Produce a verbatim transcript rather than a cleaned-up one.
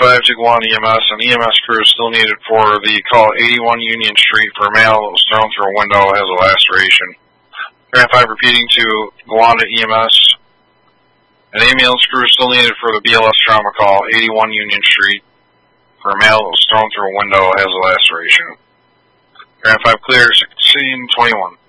five to Guana E M S. An E M S crew is still needed for the call eighty-one Union Street for a male that was thrown through a window, has a laceration. Grant five repeating to Guana E M S. An ambulance crew is still needed for the B L S trauma call eighty-one Union Street for a male that was thrown through a window, has a laceration. Grant five clear, sixteen twenty-one.